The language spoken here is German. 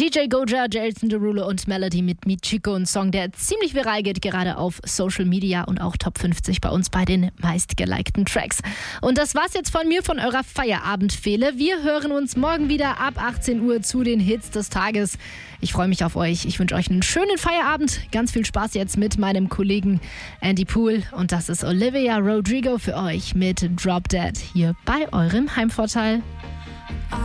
DJ Goja, Jason Derulo und Melody mit Michiko, ein Song, der ziemlich viral geht, gerade auf Social Media und auch Top 50 bei uns bei den meistgelikten Tracks. Und das war's jetzt von mir, von eurer Feierabendfehle. Wir hören uns morgen wieder ab 18 Uhr zu den Hits des Tages. Ich freue mich auf euch. Ich wünsche euch einen schönen Feierabend. Ganz viel Spaß jetzt mit meinem Kollegen Andy Poole. Und das ist Olivia Rodrigo für euch mit Drop Dead hier bei eurem Heimvorteil.